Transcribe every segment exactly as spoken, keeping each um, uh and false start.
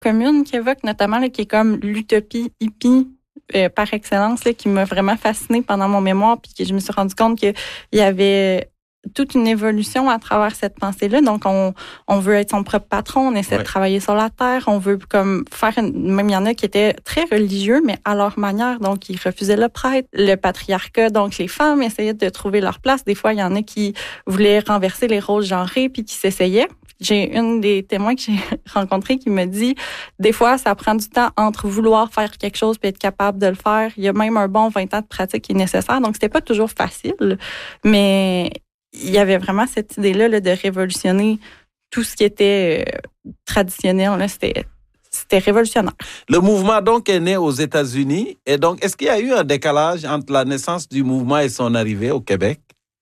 commune qui évoque, notamment, là, qui est comme l'utopie hippie euh, par excellence, là, qui m'a vraiment fascinée pendant mon mémoire, puis que je me suis rendu compte qu'il y avait toute une évolution à travers cette pensée-là. Donc, on, on veut être son propre patron, on essaie ouais. de travailler sur la terre, on veut comme faire une, même il y en a qui étaient très religieux, mais à leur manière. Donc, ils refusaient le prêtre, le patriarcat. Donc, les femmes essayaient de trouver leur place. Des fois, il y en a qui voulaient renverser les rôles genrés puis qui s'essayaient. J'ai une des témoins que j'ai rencontrés qui me dit, des fois, ça prend du temps entre vouloir faire quelque chose puis être capable de le faire. Il y a même un bon vingt ans de pratique qui est nécessaire. Donc, c'était pas toujours facile, mais il y avait vraiment cette idée-là là, de révolutionner tout ce qui était euh, traditionnel. Là, c'était, c'était révolutionnaire. Le mouvement donc est né aux États-Unis. Et donc, est-ce qu'il y a eu un décalage entre la naissance du mouvement et son arrivée au Québec?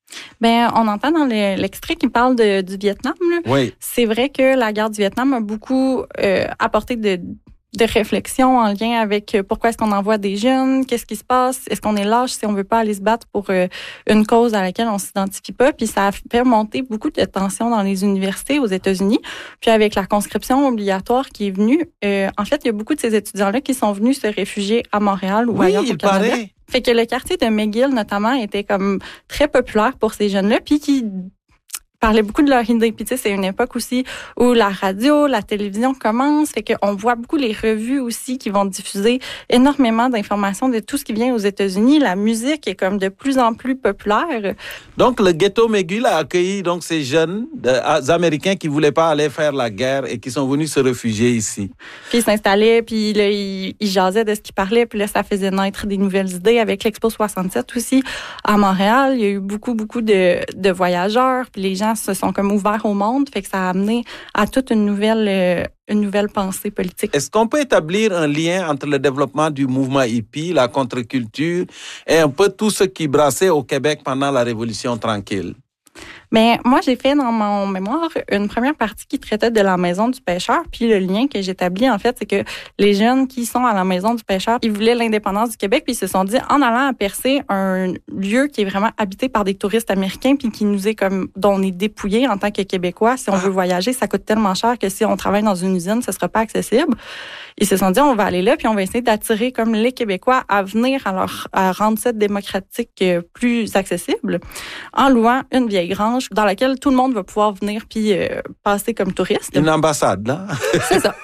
Ben, on entend dans le, l'extrait qui parle de, du Vietnam. Là. Oui. C'est vrai que la guerre du Vietnam a beaucoup euh, apporté de de réflexion en lien avec pourquoi est-ce qu'on envoie des jeunes, qu'est-ce qui se passe, est-ce qu'on est lâche si on veut pas aller se battre pour euh, une cause à laquelle on s'identifie pas, puis ça a fait monter beaucoup de tensions dans les universités aux États-Unis, puis avec la conscription obligatoire qui est venue, euh, en fait, il y a beaucoup de ces étudiants-là qui sont venus se réfugier à Montréal ou oui, ailleurs au Canada. Paraît. Fait que le quartier de McGill, notamment, était comme très populaire pour ces jeunes-là, puis qui parlaient beaucoup de leur idée. Puis tu sais, c'est une époque aussi où la radio, la télévision commence, fait qu'on voit beaucoup les revues aussi qui vont diffuser énormément d'informations de tout ce qui vient aux États-Unis. La musique est comme de plus en plus populaire. Donc le ghetto McGill a accueilli donc ces jeunes de, Américains qui voulaient pas aller faire la guerre et qui sont venus se réfugier ici. Puis ils s'installaient, puis là ils, ils jasaient de ce qu'ils parlaient, puis là ça faisait naître des nouvelles idées avec l'Expo soixante-sept aussi à Montréal. Il y a eu beaucoup beaucoup de, de voyageurs, puis les gens se sont comme ouverts au monde, fait que ça a amené à toute une nouvelle, euh, une nouvelle pensée politique. Est-ce qu'on peut établir un lien entre le développement du mouvement hippie, la contre-culture et un peu tout ce qui brassait au Québec pendant la Révolution tranquille? Mais moi, j'ai fait dans mon mémoire une première partie qui traitait de la maison du pêcheur. Puis le lien que j'établis, en fait, c'est que les jeunes qui sont à la maison du pêcheur, ils voulaient l'indépendance du Québec. Puis ils se sont dit, en allant à Percé, un lieu qui est vraiment habité par des touristes américains, puis qui nous est comme, dont on est dépouillé en tant que Québécois. Si on veut voyager, ça coûte tellement cher que si on travaille dans une usine, ce sera pas accessible. Ils se sont dit, on va aller là, puis on va essayer d'attirer comme les Québécois à venir, à, leur, à rendre ça démocratique plus accessible, en louant une vieille grange dans laquelle tout le monde va pouvoir venir puis euh, passer comme touriste. Une ambassade, là. C'est ça.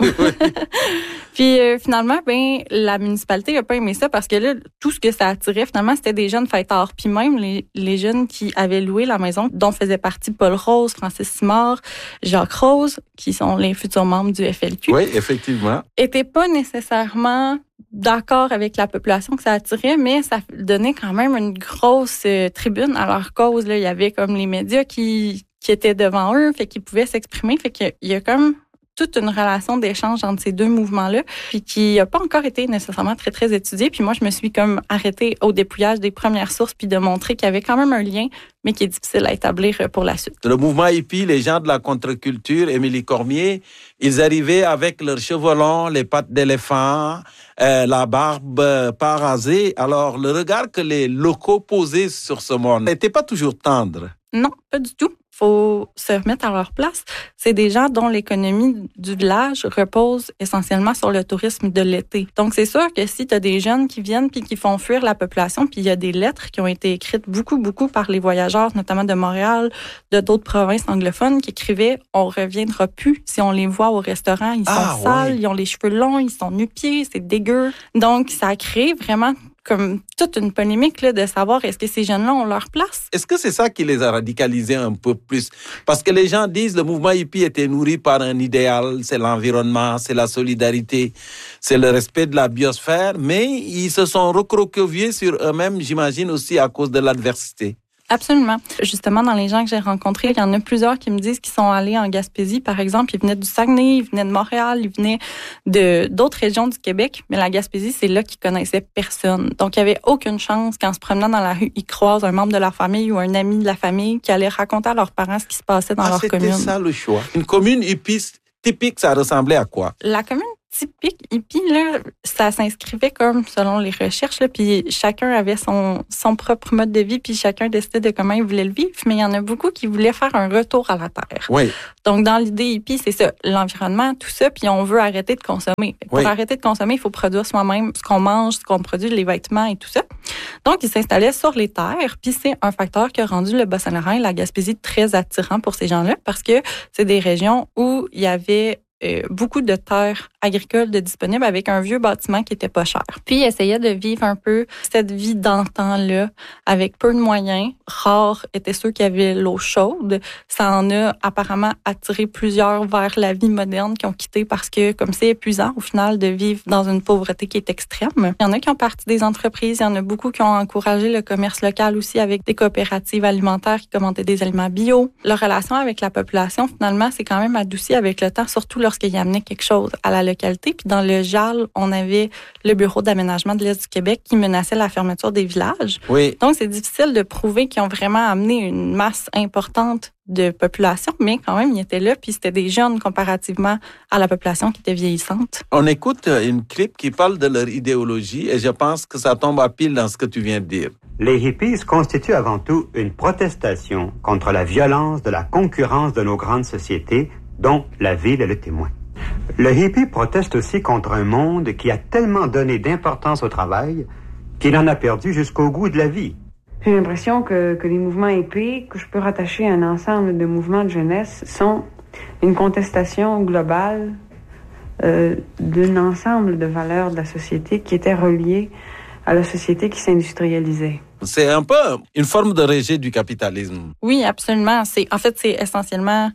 Puis euh, finalement, ben la municipalité a pas aimé ça parce que là, tout ce que ça attirait, finalement, c'était des jeunes fêtards. Puis même les, les jeunes qui avaient loué la maison, dont faisaient partie Paul Rose, Francis Simard, Jacques Rose, qui sont les futurs membres du F L Q. Oui, effectivement. Étaient pas nécessairement d'accord avec la population que ça attirait, mais ça donnait quand même une grosse euh, tribune à leur cause. Là. Il y avait comme les médias qui, qui étaient devant eux, fait qu'ils pouvaient s'exprimer. Fait qu'il y a comme toute une relation d'échange entre ces deux mouvements-là, puis qui n'a pas encore été nécessairement très, très étudiée. Puis moi, je me suis comme arrêtée au dépouillage des premières sources, puis de montrer qu'il y avait quand même un lien, mais qui est difficile à établir pour la suite. Le mouvement hippie, les gens de la contre-culture, Émilie Cormier, ils arrivaient avec leurs cheveux longs, les pattes d'éléphant, euh, la barbe euh, pas rasée. Alors, le regard que les locaux posaient sur ce monde n'était pas toujours tendre. Non, pas du tout. Faut se remettre à leur place. C'est des gens dont l'économie du village repose essentiellement sur le tourisme de l'été. Donc, c'est sûr que si tu as des jeunes qui viennent puis qui font fuir la population, puis il y a des lettres qui ont été écrites beaucoup, beaucoup par les voyageurs, notamment de Montréal, de d'autres provinces anglophones, qui écrivaient « On reviendra plus si on les voit au restaurant. Ils sont ah, sales, ouais. ils ont les cheveux longs, ils sont nu-pieds, c'est dégueu. » Donc, ça a créé vraiment comme toute une polémique là, de savoir est-ce que ces jeunes-là ont leur place. Est-ce que c'est ça qui les a radicalisés un peu plus? Parce que les gens disent que le mouvement hippie était nourri par un idéal, c'est l'environnement, c'est la solidarité, c'est le respect de la biosphère, mais ils se sont recroquevillés sur eux-mêmes, j'imagine aussi à cause de l'adversité. Absolument. Justement, dans les gens que j'ai rencontrés, il y en a plusieurs qui me disent qu'ils sont allés en Gaspésie, par exemple. Ils venaient du Saguenay, ils venaient de Montréal, ils venaient de d'autres régions du Québec. Mais la Gaspésie, c'est là qu'ils connaissaient personne. Donc, il n'y avait aucune chance qu'en se promenant dans la rue, ils croisent un membre de leur famille ou un ami de la famille qui allait raconter à leurs parents ce qui se passait dans ah, leur commune. C'était ça le choix. Une commune hippie typique, ça ressemblait à quoi? La commune typique hippie, là, ça s'inscrivait comme selon les recherches, là, puis chacun avait son, son propre mode de vie, puis chacun décidait de comment il voulait le vivre, mais il y en a beaucoup qui voulaient faire un retour à la terre. Oui. Donc, dans l'idée hippie, c'est ça, l'environnement, tout ça, puis on veut arrêter de consommer. Pour oui. arrêter de consommer, il faut produire soi-même ce qu'on mange, ce qu'on produit, les vêtements et tout ça. Donc, ils s'installaient sur les terres, puis c'est un facteur qui a rendu le Bas-Saint-Laurent et la Gaspésie très attirants pour ces gens-là, parce que c'est des régions où il y avait euh, beaucoup de terres agricoles de disponibles avec un vieux bâtiment qui était pas cher. Puis, ils essayaient de vivre un peu cette vie d'antan-là avec peu de moyens. Rares étaient ceux qui avaient l'eau chaude. Ça en a apparemment attiré plusieurs vers la vie moderne qui ont quitté parce que, comme c'est épuisant au final de vivre dans une pauvreté qui est extrême. Il y en a qui ont parti des entreprises. Il y en a beaucoup qui ont encouragé le commerce local aussi avec des coopératives alimentaires qui commandaient des aliments bio. Leur relation avec la population, finalement, c'est quand même adouci avec le temps, surtout lorsqu'ils amenaient quelque chose à la localité. Puis dans le J A L, on avait le Bureau d'aménagement de l'Est du Québec qui menaçait la fermeture des villages. Oui. Donc, c'est difficile de prouver qu'ils ont vraiment amené une masse importante de population, mais quand même, ils étaient là, puis c'était des jeunes comparativement à la population qui était vieillissante. On écoute une clip qui parle de leur idéologie et je pense que ça tombe à pile dans ce que tu viens de dire. Les hippies constituent avant tout une protestation contre la violence de la concurrence de nos grandes sociétés, dont la ville est le témoin. Le hippie proteste aussi contre un monde qui a tellement donné d'importance au travail qu'il en a perdu jusqu'au goût de la vie. J'ai l'impression que, que les mouvements hippies, que je peux rattacher à un ensemble de mouvements de jeunesse, sont une contestation globale euh, d'un ensemble de valeurs de la société qui étaient reliées à la société qui s'industrialisait. C'est un peu une forme de rejet du capitalisme. Oui, absolument. C'est, en fait, c'est essentiellement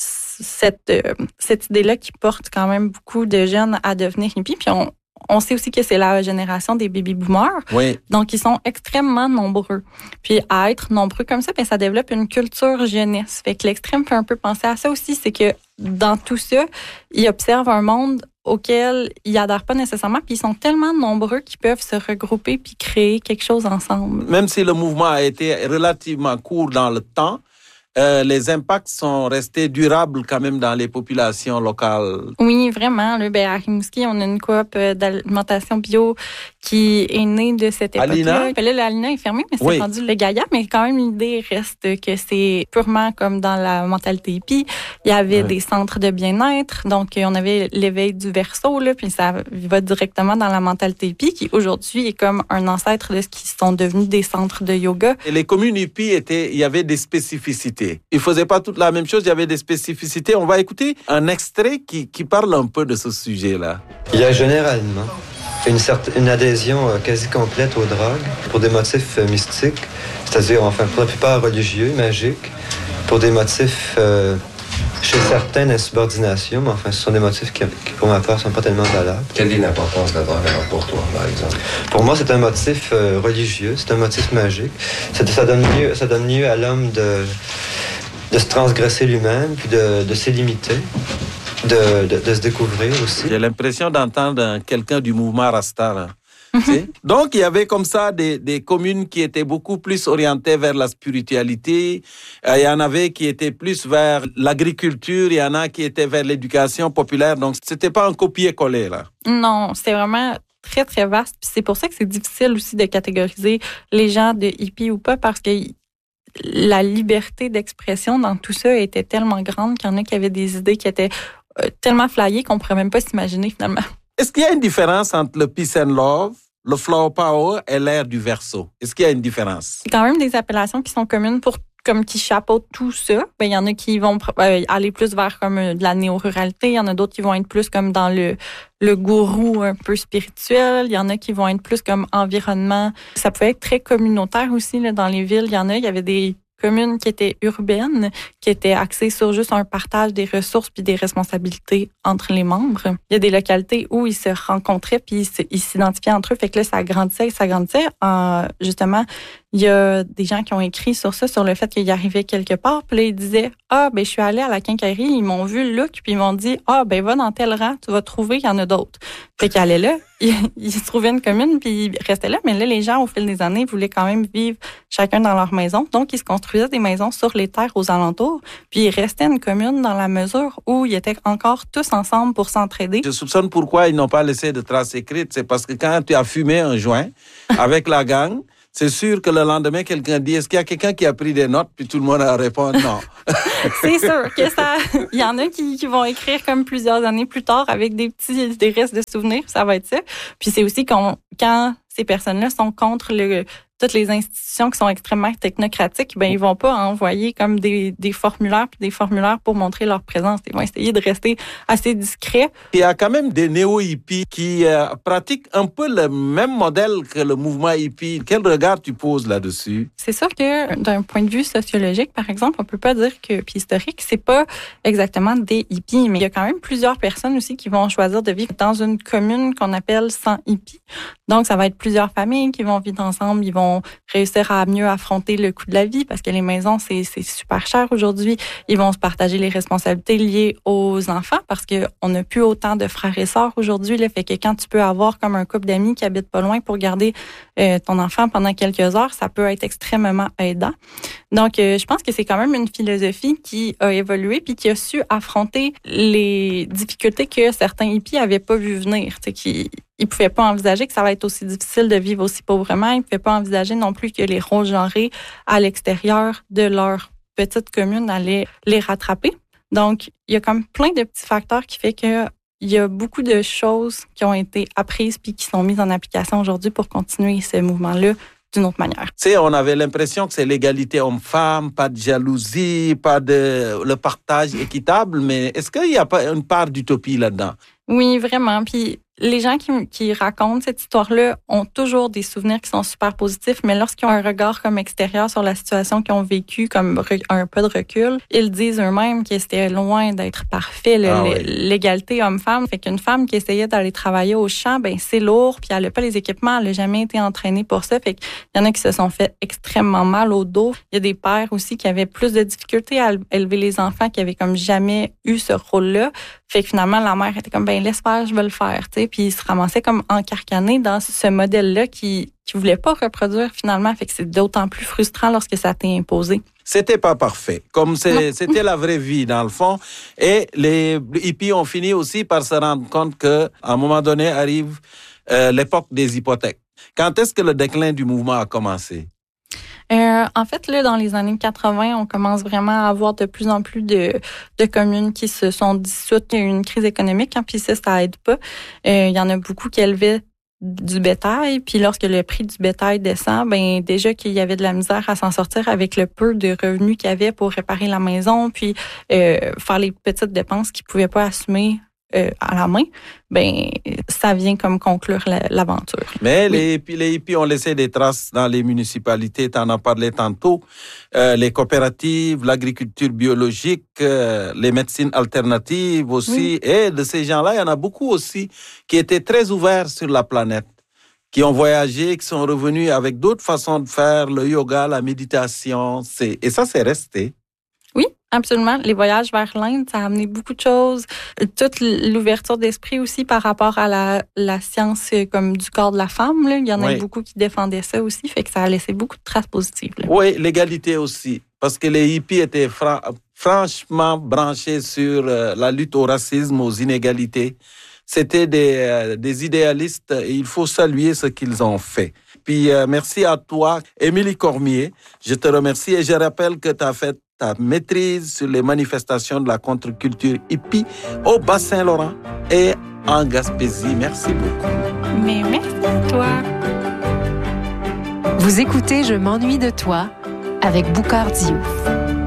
cette, euh, cette idée-là qui porte quand même beaucoup de jeunes à devenir hippies. Puis on, on sait aussi que c'est la génération des baby-boomers. Oui. Donc, ils sont extrêmement nombreux. Puis, à être nombreux comme ça, bien, ça développe une culture jeunesse. Fait que l'extrême fait un peu penser à ça aussi. C'est que dans tout ça, ils observent un monde auquel ils adhèrent pas nécessairement. Puis, ils sont tellement nombreux qu'ils peuvent se regrouper puis créer quelque chose ensemble. Même si le mouvement a été relativement court dans le temps, Euh, les impacts sont restés durables quand même dans les populations locales. Oui, vraiment. Là, ben, à Rimouski, on a une coop d'alimentation bio qui est née de cette époque-là. Alina? Ben là, l'Alina est fermée, mais c'est oui. rendu le Gaïa. Mais quand même, l'idée reste que c'est purement comme dans la mentalité hippie. Il y avait oui. des centres de bien-être. Donc, on avait l'éveil du verso, là, puis ça va directement dans la mentalité hippie, qui aujourd'hui est comme un ancêtre de ce qui sont devenus des centres de yoga. Et les communes hippies étaient, il y avait des spécificités. Ils ne faisaient pas toute la même chose, il y avait des spécificités. On va écouter un extrait qui, qui parle un peu de ce sujet-là. Il y a généralement une, certaine, une adhésion quasi complète aux drogues pour des motifs mystiques, c'est-à-dire enfin pour la plupart religieux, magiques, pour des motifs euh, chez certains d'insubordination, mais enfin ce sont des motifs qui, qui pour ma part, ne sont pas tellement valables. Quelle est l'importance de la drogue alors pour toi, par exemple? Pour moi, c'est un motif euh, religieux, c'est un motif magique. Ça, ça, donne lieu, ça donne lieu à l'homme de... de se transgresser lui-même, puis de, de s'élimiter, de, de, de se découvrir aussi. J'ai l'impression d'entendre quelqu'un du mouvement Rasta, là. Donc, il y avait comme ça des, des communes qui étaient beaucoup plus orientées vers la spiritualité. Il y en avait qui étaient plus vers l'agriculture. Il y en a qui étaient vers l'éducation populaire. Donc, c'était pas un copier-coller, là. Non, c'est vraiment très, très vaste. Puis c'est pour ça que c'est difficile aussi de catégoriser les gens de hippie ou pas, parce que la liberté d'expression dans tout ça était tellement grande qu'il y en a qui avaient des idées qui étaient euh, tellement flyées qu'on ne pourrait même pas s'imaginer finalement. Est-ce qu'il y a une différence entre le peace and love, le flower power et l'ère du verso? Est-ce qu'il y a une différence? C'est quand même des appellations qui sont communes pour comme qui chapeautent tout ça. Ben, il y en a qui vont euh, aller plus vers comme de la néo-ruralité. Il y en a d'autres qui vont être plus comme dans le, le gourou un peu spirituel. Il y en a qui vont être plus comme environnement. Ça pouvait être très communautaire aussi là, dans les villes. Il y en a, il y avait des communes qui étaient urbaines, qui étaient axées sur juste un partage des ressources puis des responsabilités entre les membres. Il y a des localités où ils se rencontraient puis ils s'identifiaient entre eux. Fait que là, ça grandissait et ça grandissait. Euh, justement, il y a des gens qui ont écrit sur ça, sur le fait qu'ils arrivaient quelque part. Puis là, ils disaient « Ah, ben je suis allée à la quincaillerie, ils m'ont vu le look, puis ils m'ont dit « Ah, ben va dans tel rang, tu vas trouver, il y en a d'autres. » Fait qu'ils allaient là, ils, ils se trouvaient une commune, puis ils restaient là. Mais là, les gens, au fil des années, voulaient quand même vivre chacun dans leur maison. Donc, ils se construisaient des maisons sur les terres aux alentours. Puis, ils restaient une commune dans la mesure où ils étaient encore tous ensemble pour s'entraider. Je soupçonne pourquoi ils n'ont pas laissé de traces écrites. C'est parce que quand tu as fumé un joint avec la gang, c'est sûr que le lendemain, quelqu'un dit, est-ce qu'il y a quelqu'un qui a pris des notes? Puis tout le monde a répondu non. C'est sûr que ça... Il y en a qui, qui vont écrire comme plusieurs années plus tard avec des petits des restes de souvenirs. Ça va être ça. Puis c'est aussi qu'on, quand ces personnes-là sont contre le... toutes les institutions qui sont extrêmement technocratiques, ben ils vont pas envoyer comme des, des formulaires puis des formulaires pour montrer leur présence. Ils vont essayer de rester assez discrets. Il y a quand même des néo-hippies qui euh, pratiquent un peu le même modèle que le mouvement hippie. Quel regard tu poses là-dessus? C'est sûr que d'un point de vue sociologique, par exemple, on peut pas dire que, puis historique, c'est pas exactement des hippies, mais il y a quand même plusieurs personnes aussi qui vont choisir de vivre dans une commune qu'on appelle sans hippies. Donc, ça va être plusieurs familles qui vont vivre ensemble, ils vont réussir à mieux affronter le coût de la vie parce que les maisons, c'est, c'est super cher aujourd'hui. Ils vont se partager les responsabilités liées aux enfants parce qu'on n'a plus autant de frères et sœurs aujourd'hui. Là, fait que quand tu peux avoir comme un couple d'amis qui habitent pas loin pour garder euh, ton enfant pendant quelques heures, ça peut être extrêmement aidant. Donc, euh, je pense que c'est quand même une philosophie qui a évolué puis qui a su affronter les difficultés que certains hippies avaient pas vu venir. Tu sais, qui Ils ne pouvaient pas envisager que ça va être aussi difficile de vivre aussi pauvrement. Ils ne pouvaient pas envisager non plus que les rôles genrés à l'extérieur de leur petite commune allaient les rattraper. Donc, il y a comme plein de petits facteurs qui fait que il y a beaucoup de choses qui ont été apprises puis qui sont mises en application aujourd'hui pour continuer ce mouvement-là d'une autre manière. Tu sais, on avait l'impression que c'est l'égalité homme-femme, pas de jalousie, pas de le partage équitable, mais est-ce qu'il n'y a pas une part d'utopie là-dedans? Oui, vraiment. Puis les gens qui, qui racontent cette histoire-là ont toujours des souvenirs qui sont super positifs, mais lorsqu'ils ont un regard comme extérieur sur la situation qu'ils ont vécue, comme un peu de recul, ils disent eux-mêmes que c'était loin d'être parfait, le, ah oui. l'égalité homme-femme. Fait qu'une femme qui essayait d'aller travailler au champ, ben c'est lourd, puis elle n'a pas les équipements, elle n'a jamais été entraînée pour ça. Fait qu'il y en a qui se sont fait extrêmement mal au dos. Il y a des pères aussi qui avaient plus de difficultés à élever les enfants, qui avaient comme jamais eu ce rôle-là. Fait que finalement, la mère était comme, ben laisse faire, je vais le faire, tu sais. Puis il se ramassait comme encarcané dans ce modèle-là qui qui voulait pas reproduire finalement. Fait que c'est d'autant plus frustrant lorsque ça t'est imposé. C'était pas parfait, comme c'est, c'était la vraie vie dans le fond. Et les hippies ont fini aussi par se rendre compte que, à un moment donné, arrive euh, l'époque des hypothèques. Quand est-ce que le déclin du mouvement a commencé? Euh, en fait, là, dans les années quatre-vingts, on commence vraiment à avoir de plus en plus de, de communes qui se sont dissoutes. Il y a eu une crise économique, hein, puis ça, ça aide pas. Euh, il y en a beaucoup qui élevaient du bétail, puis lorsque le prix du bétail descend, ben déjà qu'il y avait de la misère à s'en sortir avec le peu de revenus qu'il y avait pour réparer la maison, puis euh, faire les petites dépenses qu'ils pouvaient pas assumer Euh, à la main, ben ça vient comme conclure la, l'aventure. Mais oui. les, hippies, les hippies ont laissé des traces dans les municipalités, tu en as parlé tantôt, euh, les coopératives, l'agriculture biologique, euh, les médecines alternatives aussi, oui. Et de ces gens-là, il y en a beaucoup aussi qui étaient très ouverts sur la planète, qui ont voyagé, qui sont revenus avec d'autres façons de faire, le yoga, la méditation, c'est, et ça, c'est resté. Oui, absolument. Les voyages vers l'Inde, ça a amené beaucoup de choses. Toute l'ouverture d'esprit aussi par rapport à la, la science comme du corps de la femme. Là. Il y en a oui. beaucoup qui défendaient ça aussi, fait que ça a laissé beaucoup de traces positives. Là. Oui, l'égalité aussi, parce que les hippies étaient fra- franchement branchés sur euh, la lutte au racisme, aux inégalités. C'était des, euh, des idéalistes et il faut saluer ce qu'ils ont fait. Puis euh, merci à toi, Émilie Cormier. Je te remercie et je rappelle que tu as fait ta maîtrise sur les manifestations de la contre-culture hippie au Bas-Saint-Laurent et en Gaspésie. Merci beaucoup. Mais merci à toi. Vous écoutez Je m'ennuie de toi avec Boucar Diouf.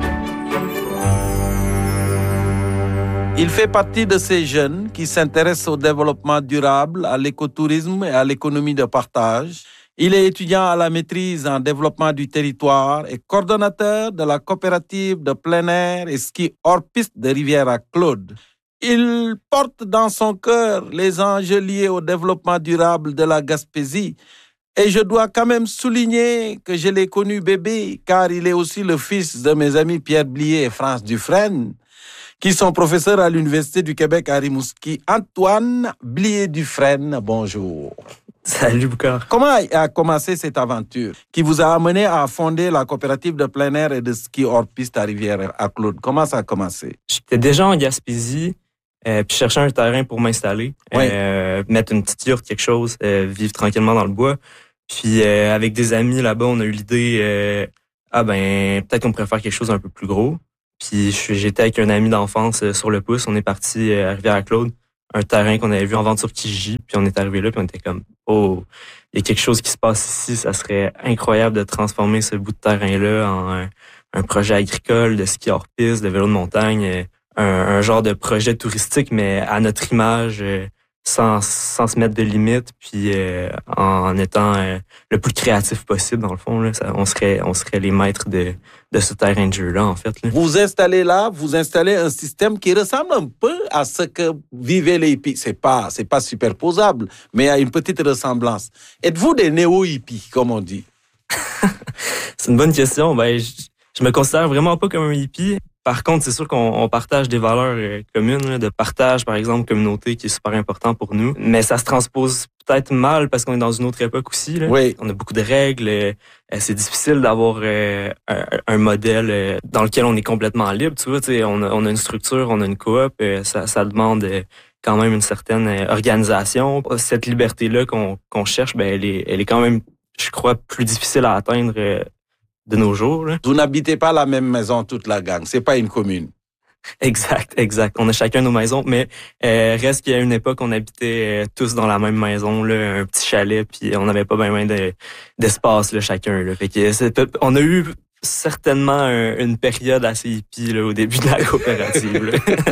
Il fait partie de ces jeunes qui s'intéressent au développement durable, à l'écotourisme et à l'économie de partage. Il est étudiant à la maîtrise en développement du territoire et coordonnateur de la coopérative de plein air et ski hors piste de Rivière-à-Claude. Il porte dans son cœur les enjeux liés au développement durable de la Gaspésie. Et je dois quand même souligner que je l'ai connu bébé, car il est aussi le fils de mes amis Pierre Blier et France Dufresne, qui sont professeurs à l'Université du Québec à Rimouski. Antoine Blier-Dufresne, bonjour. Salut Boucard. Comment a commencé cette aventure qui vous a amené à fonder la coopérative de plein air et de ski hors-piste à Rivière-à-Claude? Comment ça a commencé? J'étais déjà en Gaspésie, euh, puis je cherchais un terrain pour m'installer, oui. euh, mettre une petite yourte, quelque chose, euh, vivre tranquillement dans le bois. Puis euh, avec des amis là-bas, on a eu l'idée, euh, ah ben peut-être qu'on pourrait faire quelque chose un peu plus gros. Puis j'étais avec un ami d'enfance euh, sur le pouce, on est parti euh, à Rivière-à-Claude, un terrain qu'on avait vu en vente sur Kijiji, puis on est arrivé là, puis on était comme oh, il y a quelque chose qui se passe ici, ça serait incroyable de transformer ce bout de terrain-là en un, un projet agricole, de ski hors-piste, de vélo de montagne, un, un genre de projet touristique, mais à notre image, sans, sans se mettre de limites, puis euh, en étant euh, le plus créatif possible, dans le fond. Là, ça, on serait on serait les maîtres de, de ce terrain de jeu-là, en fait. Là. Vous installez là, vous installez un système qui ressemble un peu à ce que vivaient les hippies. C'est pas, c'est pas superposable, mais il y a une petite ressemblance. Êtes-vous des néo-hippies, comme on dit? C'est une bonne question. Ben, je, je me considère vraiment pas comme un hippie. Par contre, c'est sûr qu'on on partage des valeurs euh, communes, là, de partage, par exemple, communauté, qui est super important pour nous. Mais ça se transpose peut-être mal parce qu'on est dans une autre époque aussi. Là. Oui. On a beaucoup de règles. Euh, c'est difficile d'avoir euh, un, un modèle euh, dans lequel on est complètement libre. Tu vois, tu sais, on a, on a une structure, on a une coop. Euh, ça, ça demande euh, quand même une certaine euh, organisation. Cette liberté-là qu'on, qu'on cherche, ben, elle est, elle est quand même, je crois, plus difficile à atteindre. Euh, de nos jours. Là. Vous n'habitez pas la même maison, toute la gang. C'est pas une commune. Exact, exact. On a chacun nos maisons, mais euh, reste qu'il y a une époque, on habitait euh, tous dans la même maison, là, un petit chalet, puis on n'avait pas bien de, d'espace là, chacun. Là. Fait que c'est, on a eu certainement un, une période assez hippie là, au début de la coopérative.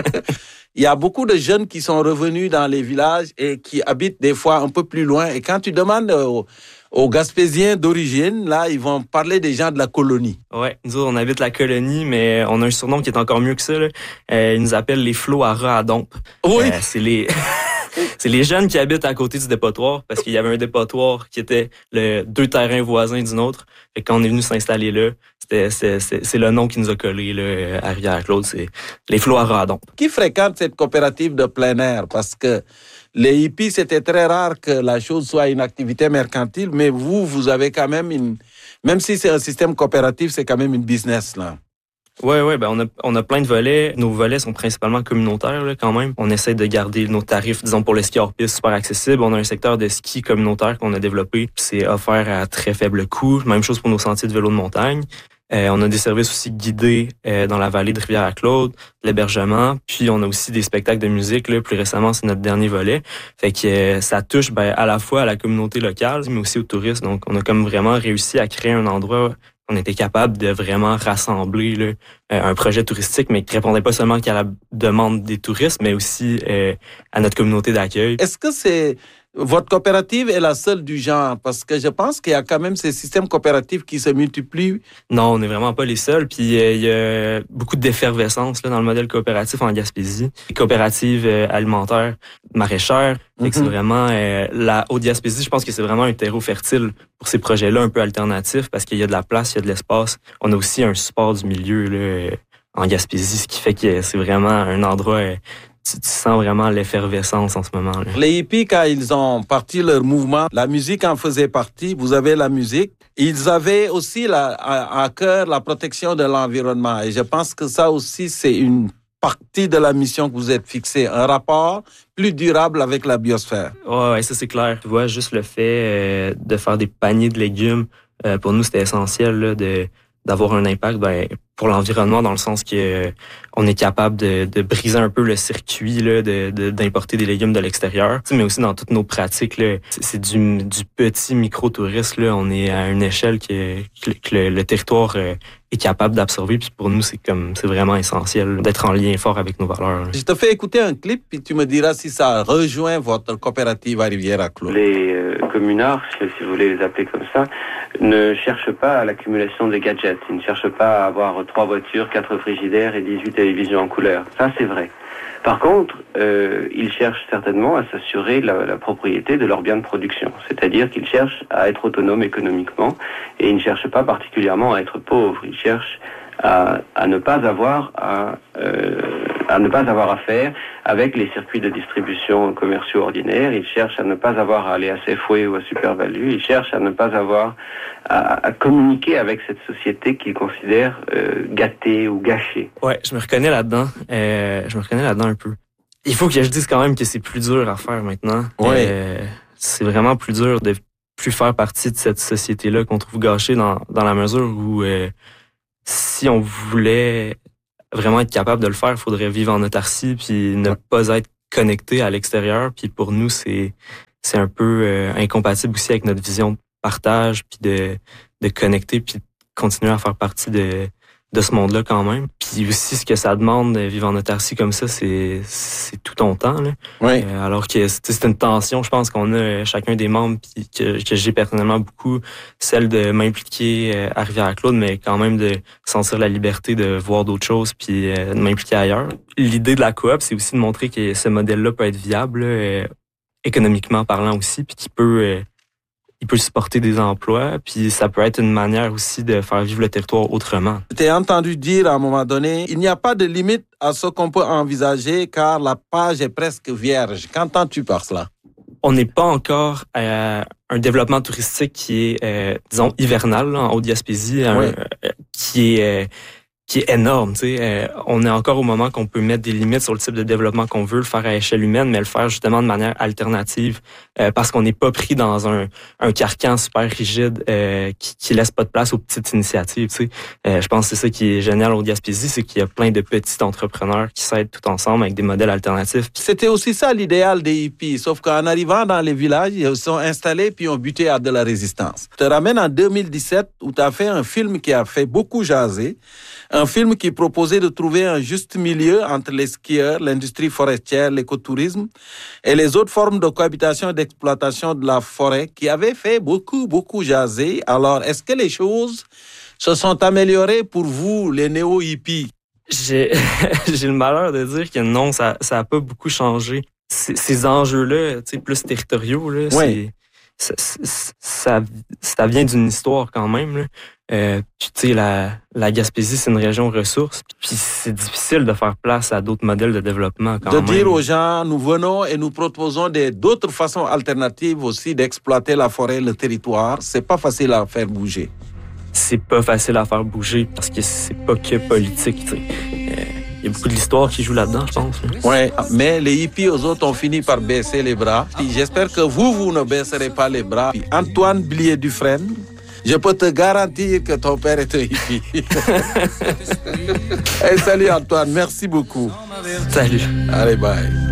Il y a beaucoup de jeunes qui sont revenus dans les villages et qui habitent des fois un peu plus loin. Et quand tu demandes aux, aux Gaspésiens d'origine, là, ils vont parler des gens de la colonie. Ouais, nous autres, on habite la colonie, mais on a un surnom qui est encore mieux que ça. Là. Euh, ils nous appellent les flots à rats à dompe. Oui. Euh, c'est les... C'est les jeunes qui habitent à côté du dépotoir parce qu'il y avait un dépotoir qui était le deux terrains voisins d'une autre. Et quand on est venu s'installer là, c'était, c'est, c'est, c'est le nom qui nous a collé là, à Rivière-Claude, c'est les flots à radon. Qui fréquente cette coopérative de plein air? Parce que les hippies, c'était très rare que la chose soit une activité mercantile, mais vous, vous avez quand même une... Même si c'est un système coopératif, c'est quand même une business, là. Ouais, ouais, ben on a on a plein de volets. Nos volets sont principalement communautaires là, quand même. On essaie de garder nos tarifs, disons pour le ski hors piste, super accessibles. On a un secteur de ski communautaire qu'on a développé, c'est offert à très faible coût. Même chose pour nos sentiers de vélo de montagne. Euh, on a des services aussi guidés euh, dans la vallée de Rivière-à-Claude, l'hébergement, puis on a aussi des spectacles de musique. Là, plus récemment, c'est notre dernier volet. Fait que euh, ça touche ben, à la fois à la communauté locale, mais aussi aux touristes. Donc, on a comme vraiment réussi à créer un endroit. On était capable de vraiment rassembler là, un projet touristique, mais qui répondait pas seulement qu'à la demande des touristes, mais aussi euh, à notre communauté d'accueil. Est-ce que c'est votre coopérative est la seule du genre? Parce que je pense qu'il y a quand même ces systèmes coopératifs qui se multiplient. Non, on n'est vraiment pas les seuls. Puis euh, il y a beaucoup d'effervescence là, dans le modèle coopératif en Gaspésie. Coopérative euh, alimentaire, maraîchère. Mm-hmm. C'est vraiment euh, la Haute-Gaspésie, je pense que c'est vraiment un terreau fertile pour ces projets-là un peu alternatifs parce qu'il y a de la place, il y a de l'espace. On a aussi un support du milieu là, en Gaspésie, ce qui fait que c'est vraiment un endroit... Euh, Tu, tu sens vraiment l'effervescence en ce moment. Là. Les hippies, quand ils ont parti leur mouvement, la musique en faisait partie. Vous avez la musique. Ils avaient aussi la, à, à cœur la protection de l'environnement. Et je pense que ça aussi, c'est une partie de la mission que vous êtes fixée. Un rapport plus durable avec la biosphère. Ouais, ouais, ça c'est clair. Tu vois, juste le fait euh, de faire des paniers de légumes, euh, pour nous, c'était essentiel là, de d'avoir un impact ben, pour l'environnement dans le sens que euh, on est capable de, de briser un peu le circuit là, de, de, d'importer des légumes de l'extérieur, mais aussi dans toutes nos pratiques. Là, c'est, c'est du, du petit micro-tourisme. Là, on est à une échelle que, que, que le, le territoire euh, est capable d'absorber. Puis pour nous, c'est comme c'est vraiment essentiel d'être en lien fort avec nos valeurs. Là. Je te fais écouter un clip, puis tu me diras si ça rejoint votre coopérative à Rivière-à-Claude. Les euh, communards, si vous voulez les appeler comme ça, ne cherchent pas à l'accumulation des gadgets. Ils ne cherchent pas à avoir trois voitures, quatre frigidaires et dix-huit télévisions en couleur. Ça, c'est vrai. Par contre, euh, ils cherchent certainement à s'assurer la, la propriété de leurs biens de production. C'est-à-dire qu'ils cherchent à être autonomes économiquement et ils ne cherchent pas particulièrement à être pauvres. Ils cherchent à, à ne pas avoir à, euh, à ne pas avoir à faire avec les circuits de distribution commerciaux ordinaires. Ils cherchent à ne pas avoir à aller à Safeway ou à Super-Value. Ils cherchent à ne pas avoir à, à communiquer avec cette société qu'ils considèrent euh, gâtée ou gâchée. Ouais, je me reconnais là-dedans. Euh, je me reconnais là-dedans un peu. Il faut que je dise quand même que c'est plus dur à faire maintenant. Ouais. Euh, c'est vraiment plus dur de plus faire partie de cette société-là qu'on trouve gâchée dans, dans la mesure où euh, si on voulait vraiment être capable de le faire, il faudrait vivre en autarcie puis ne ouais. pas être connecté à l'extérieur. Puis pour nous, c'est c'est un peu euh, incompatible aussi avec notre vision de partage puis de, de connecter puis de continuer à faire partie de de ce monde-là quand même. Puis aussi, ce que ça demande de vivre en autarcie comme ça, c'est c'est tout ton temps. Là. Oui. Euh, alors que c'est, c'est une tension, je pense qu'on a chacun des membres, puis que, que j'ai personnellement beaucoup, celle de m'impliquer euh, à Rivière-Claude, mais quand même de sentir la liberté de voir d'autres choses, puis euh, de m'impliquer ailleurs. L'idée de la coop, c'est aussi de montrer que ce modèle-là peut être viable, là, euh, économiquement parlant aussi, puis qu'il peut... Euh, il peut supporter des emplois, puis ça peut être une manière aussi de faire vivre le territoire autrement. Je t'ai entendu dire à un moment donné, il n'y a pas de limite à ce qu'on peut envisager car la page est presque vierge. Qu'entends-tu par cela? On n'est pas encore à un développement touristique qui est, euh, disons, hivernal là, en Haute-Gaspésie, oui. euh, qui est... Euh, qui est énorme, tu sais. Euh, on est encore au moment qu'on peut mettre des limites sur le type de développement qu'on veut, le faire à échelle humaine, mais le faire justement de manière alternative, euh, parce qu'on n'est pas pris dans un, un carcan super rigide euh, qui, qui laisse pas de place aux petites initiatives, tu sais. Euh, je pense que c'est ça qui est génial au Gaspésie, c'est qu'il y a plein de petits entrepreneurs qui s'aident tout ensemble avec des modèles alternatifs. C'était aussi ça l'idéal des hippies, sauf qu'en arrivant dans les villages, ils sont installés puis ont buté à de la résistance. Je te ramène en deux mille dix-sept où tu as fait un film qui a fait beaucoup jaser. Un film qui proposait de trouver un juste milieu entre les skieurs, l'industrie forestière, l'écotourisme et les autres formes de cohabitation et d'exploitation de la forêt qui avaient fait beaucoup, beaucoup jaser. Alors, est-ce que les choses se sont améliorées pour vous, les néo-hippies? J'ai, j'ai le malheur de dire que non, ça ça a pas beaucoup changé. Ces, ces enjeux-là, tu sais, plus territoriaux, là, oui. c'est, ça, ça, ça vient d'une histoire quand même, là. Euh, puis tu sais, la, la Gaspésie, c'est une région ressource. Puis c'est difficile de faire place à d'autres modèles de développement quand de même. De dire aux gens, nous venons et nous proposons des, d'autres façons alternatives aussi d'exploiter la forêt, le territoire. C'est pas facile à faire bouger. C'est pas facile à faire bouger parce que c'est pas que politique, tu sais. Euh, il y a beaucoup de l'histoire qui joue là-dedans, je pense. Oui, mais les hippies aux autres ont fini par baisser les bras. Puis j'espère que vous, vous ne baisserez pas les bras. Puis Antoine Blier-Dufresne, je peux te garantir que ton père est un hippie. Hey, salut Antoine, merci beaucoup. Salut. Allez, bye.